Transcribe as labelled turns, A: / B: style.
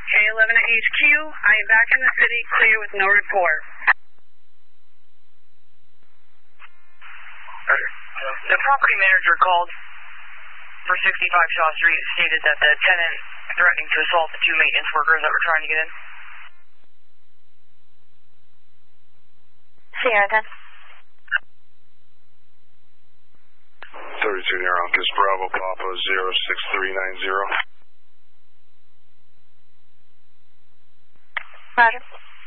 A: K11 at HQ. I am back in the city, clear with no report.
B: The property manager called for 65 Shaw Street, stated that the tenant threatening to assault the two maintenance workers that were trying to get in.
C: Sierra 10.
D: 32 near Uncas Bravo Papa 06390.
C: Roger.